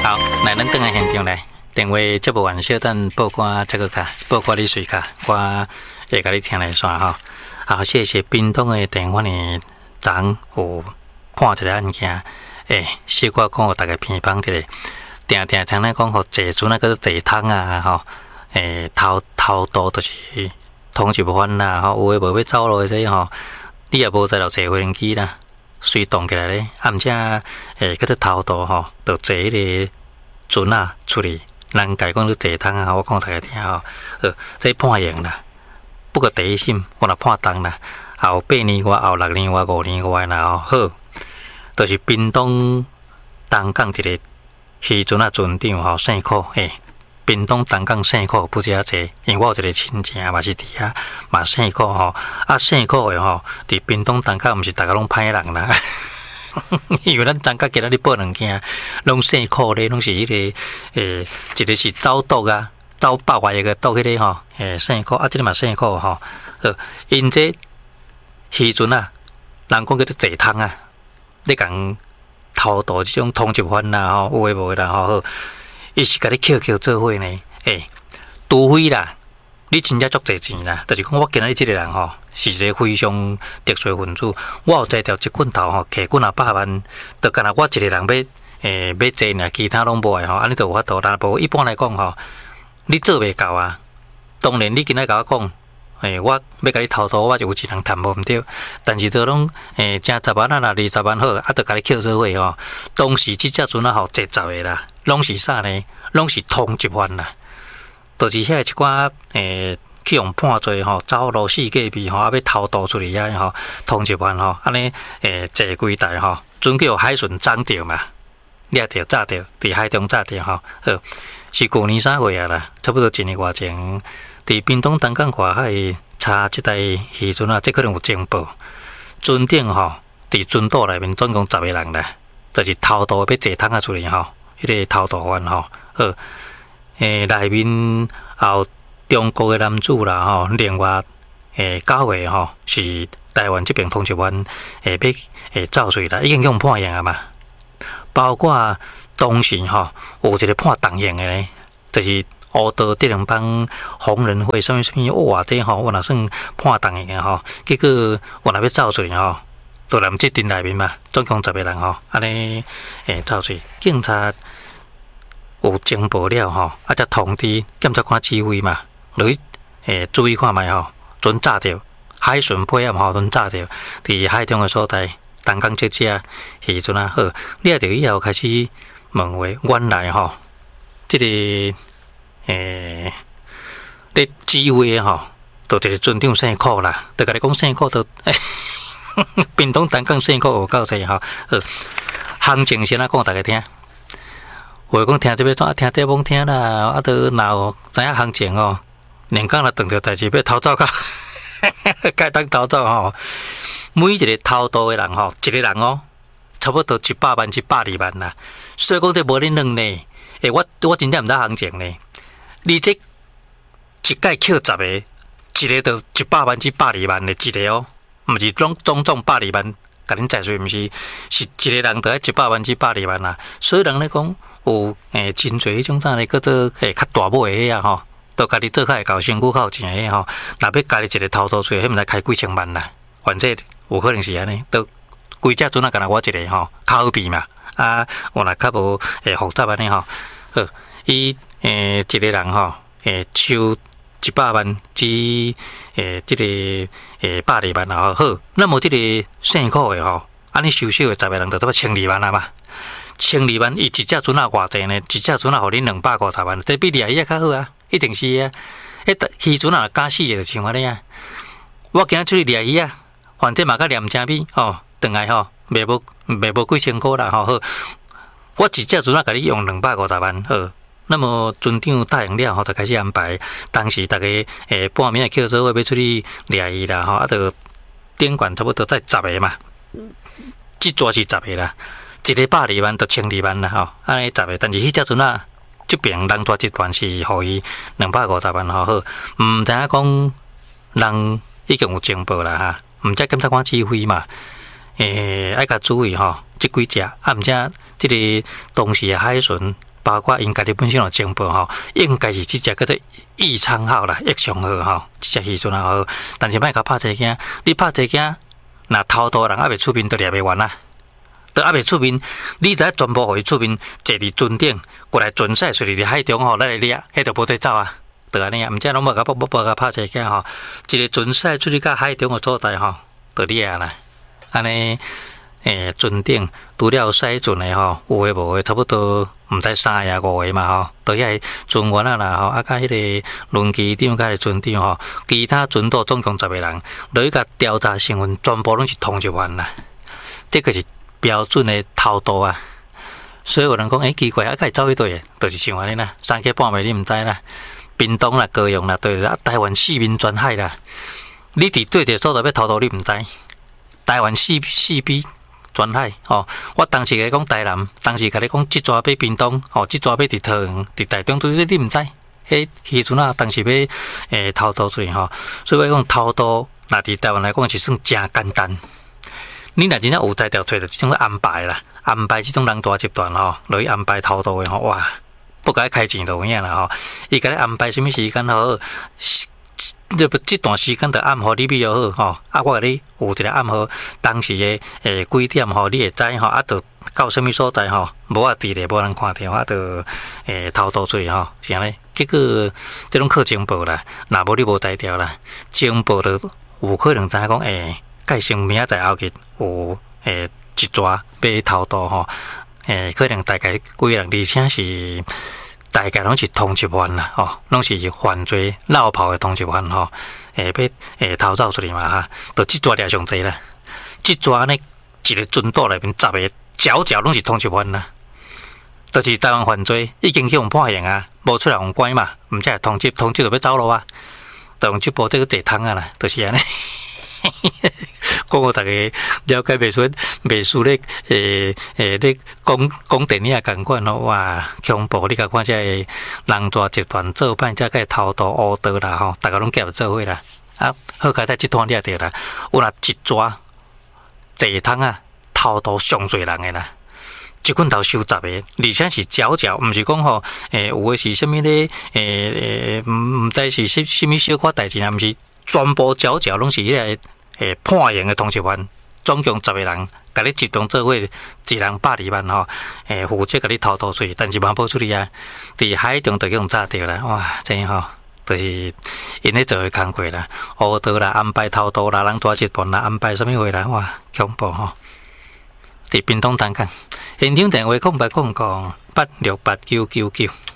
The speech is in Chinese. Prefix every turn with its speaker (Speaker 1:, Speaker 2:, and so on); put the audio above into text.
Speaker 1: 好，来咱等下现场来，电话接不完，小等报关这个卡，报关你水卡，我会甲你听来算吼。好，谢谢屏东的电话呢，昨有判一个案件，小可讲互大家偏帮一个，定听咱讲互坐船啊，个坐汤啊，吼，偷渡就是通缉犯啦，吼，有诶无要走路诶这吼，你也无在落坐飞机啦。随动起来咧，啊，毋则叫做偷渡吼，就坐迄个船啊出去，人家讲你坐汤啊，我讲大家听吼，这判刑啦，不过第一审我若判重啦，后8年外、后6年外、5年外啦吼，好，就是屏东东港一个渔船啊船长吼姓柯，屏东东港姓柯不遮济，因为我有一个亲戚嘛是伫遐，嘛姓柯吼，啊姓柯诶吼，伫屏东东港毋是逐个拢歹人啦，因为咱昨甲今仔日报两件，拢姓柯咧，拢是迄个一个是走毒啊，走百外一个毒迄个吼，姓柯啊，即个嘛姓柯吼，因这渔船啊，人讲叫做坐汤啊，你共偷渡即种通缉犯啦吼，有诶无诶啦吼。伊是甲你扣做伙呢，除非啦，你真正足侪钱啦，就是讲我今仔日即个人吼，是一个非常特殊分子，我有在条一棍头吼，摕几100万，就干那我一个人要坐呢，其他拢无诶吼，安尼就有法度啦。无一般来讲吼，你做袂到啊。当然你今仔甲我讲，我要甲你偷渡，我就有一人谈无毋对，但是都拢正10万啊啦，20万好，啊，就甲你扣做伙吼。当时即只船啊吼，坐10个啦。拢是啥呢？拢是通缉犯啦，就是遐一寡去用判罪吼，走路四界边吼，啊要偷渡出去遐吼，通缉犯吼，安尼坐几台吼，准叫海巡涨着嘛，掠着炸着，伫海中炸着吼，是去年3月啊啦，差不多1年外前，伫屏东东港外海查即台渔船啊，这可能有情报，船顶吼，伫船岛内面总共10个人啦，就是偷渡要坐汤啊出去吼。迄个偷渡犯吼，内面有中国诶男子啦吼，另外9个吼是台湾这边通缉犯要走出去啦，已经用判刑啊嘛。包括当时吼有一个判重刑诶咧，就是乌道德人帮红人会什么哇这吼，我若算判重刑诶吼，结果我若要走出去吼。都南这镇内面嘛，总共10个人吼，安尼走出去，警察有情报了吼，啊才通知检察官指挥嘛，落去注意看卖吼，船炸着，海巡配合吼，船炸着，伫海中诶所在，东港这只渔船啊好，掠着以后开始问话，原来吼，即个咧指挥诶吼，就一个船长姓柯啦，就甲你讲姓柯就屏东东港姓柯有够济吼，行情先讲大家听。话讲听这边怎听这帮听啦，啊，都若知影行情哦，连讲若撞着代志要逃走到，该当逃走吼。每一个偷渡的人吼，一个人哦，差不多100万至120万啦。所以讲这无恁两呢，我真正毋知行情呢。你这一届扣10个，一个就100万至120万的一个哦。毋是总120万，甲恁财税毋是，是一个人得100万至120万啦。所以人咧讲有真侪迄种啥咧，叫做较大尾诶啊吼，都家己做较会搞身躯较有钱诶吼。若要家己一个偷渡出去，迄毋知开几千万啦。反正有可能是安尼，都规只船啊，干那我一个吼，较好比嘛。啊，我若较无复杂安尼吼，伊一个人吼收100万至这个120万啊好，那么这个姓柯的吼，安尼收的10个人就差不多12万啊嘛，12万伊一只船啊偌济呢？一只船啊，互恁250万，这比掠鱼较好啊，一定是啊。渔船啊，加死就像安尼啊。我今仔出去掠鱼啊，反正嘛甲念正味哦，转来吼，卖无几千块啦吼好。我一只船啊，甲你用250万好。那么船长答应了后，就开始安排。当时大家半暝扣做伙要出去掠鱼啦，吼，啊，就顶管差不多在10个嘛，即抓是10个啦，一个120万到12万啦，吼，安尼10个。但是迄只船啊，这边人抓集团是互伊250万，吼好，毋知影讲人已经有情报啦哈，毋知检察官指挥嘛，爱甲注意吼，即几只，啊，毋知即个当时的海巡。 包括因家己本身有情报吼，应该是即只叫做益昌号啦，益昌号吼，即只时阵也好，但是莫甲拍这惊，你拍这惊，若偷渡人还未出面，就掠袂完啦。都还未出面，你才全部互伊出面，坐伫船顶，过来船驶，随伫海中吼，咱来掠，迄就无得走啊。就安尼啊，毋则拢无甲拍这惊吼，一个船驶出去到海中的所在吼，就掠啦。安尼。船顶除了驶船的吼，有诶无诶，差不多毋知3个5个嘛吼，都遐船员啊啦吼，啊甲迄个轮机长甲迄个船长吼，其他船岛总共10个人，落去甲调查身份，全部拢是通缉犯啦。这个是标准的偷渡啊！所以有人讲，奇怪，啊，甲伊走去倒诶，就是像安尼啦，3更半夜你毋知啦，屏东啦、高雄啦，对啦，台湾四面全海啦，你伫对着所在要偷渡，你毋知，台湾四边。全海吼，我当时甲你讲台南，当时甲你讲即抓要屏东，吼，即抓要伫桃园、伫台中，对你毋知。迄时阵啊，当时要偷渡出去吼，所以我讲偷渡，若伫台湾来讲是算真简单。你若真正有才调找到即种安排啦，安排即种人大集团吼，落去安排偷渡的吼，哇，不该开钱就有影啦吼。伊甲你安排什么时间好？这段时间就暗号你比较好吼，啊，我甲你有一个暗号，当时的几点吼，你会知吼，啊，就到什么所在吼，无啊伫咧，无人看到，啊，就偷渡出去吼，是安尼。结果这种靠情报啦，若无你无知调啦，情报就有可能知影讲改成明仔载后日有一抓要偷渡吼，可能大概几个人，而且是。大概拢是通缉犯啦，吼，拢是犯罪绕跑的通缉犯吼，要偷走出去嘛哈，就即抓掠上济啦。即抓呢，一个船岛内面10个，条拢是通缉犯啦。就是台湾犯罪已经去用判刑啊，无出来用关嘛，毋则通缉就要走路啊，就用即部这个坐汤啊啦，就是安尼。讲互大家了解袂输咧，咧讲电影共款咯，哇，恐怖！你甲看这人大集团做歹，才个偷渡乌道啦吼，大家拢结合做伙啦。啊，好佳在即段掠着啦，有若一抓坐汤啊，偷渡上侪人诶啦。一棍头收10个，而且是条，毋是讲吼，有诶是啥物咧，毋知是啥物小可代志啊，毋是全部条拢是迄个。判刑的通缉犯，总共10个人，甲你集中做伙，一人120万吼，负责甲你偷渡出去，但是嘛无出去啊，伫海中就用炸掉啦，哇，真吼，就是因咧做诶工课啦，乌道啦，安排偷渡啦，人大集团啦，安排什么货啦，哇，恐怖吼！伫屏东单港，现场电话0809868999。